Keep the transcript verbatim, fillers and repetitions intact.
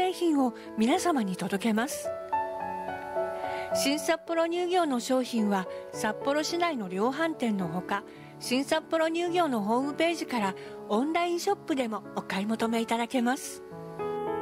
製品を皆様に届けます。新札幌乳業の商品は札幌市内の量販店のほか、新札幌乳業のホームページからオンラインショップでもお買い求めいただけます。